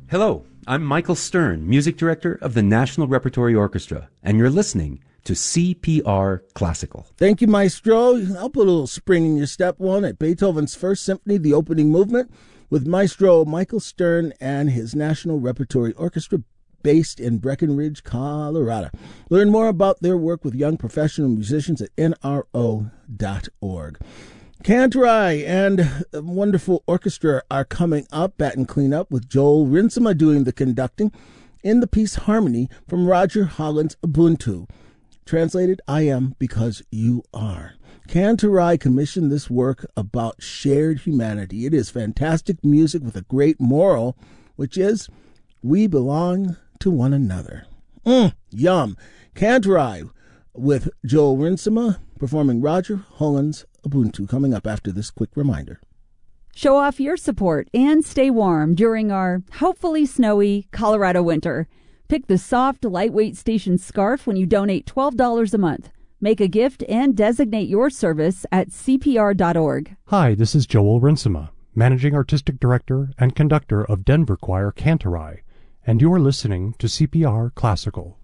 Hello, I'm Michael Stern, Music Director of the National Repertory Orchestra, and you're listening to CPR Classical. Thank you, Maestro. I'll put a little spring in your step one at Beethoven's First Symphony, the opening movement, with Maestro Michael Stern and his National Repertory Orchestra based in Breckenridge, Colorado. Learn more about their work with young professional musicians at nro.org. Cantorai and a wonderful orchestra are coming up, Baton Cleanup, with Joel Rinsema doing the conducting in the piece Harmony from Roger Holland's Ubuntu. Translated, I am because you are. Cantorai commissioned this work about shared humanity. It is fantastic music with a great moral, which is, we belong to one another. Yum. Cantorai with Joel Rinsema performing Roger Holland's Ubuntu, coming up after this quick reminder. Show off your support and stay warm during our hopefully snowy Colorado winter. Pick the soft, lightweight station scarf when you donate $12 a month. Make a gift and designate your service at CPR.org. Hi, this is Joel Rinsema, Managing Artistic Director and Conductor of Denver Choir Cantorai, and you are listening to CPR Classical.